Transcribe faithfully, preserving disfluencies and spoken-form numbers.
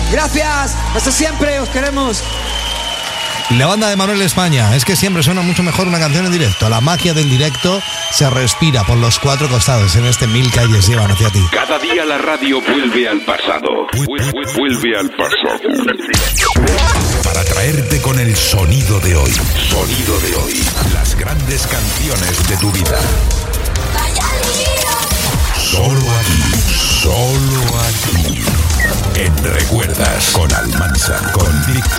Gracias, hasta siempre, os queremos. La banda de Manuel España, es que siempre suena mucho mejor una canción en directo. La magia del directo se respira por los cuatro costados en este Mil calles llevan hacia ti. Cada día la radio vuelve al pasado. Vuelve al pasado. Para traerte con el sonido de hoy. Sonido de hoy. Las grandes canciones de tu vida. Solo aquí. Solo aquí. En Recuerdas con Almanza, con Víctor.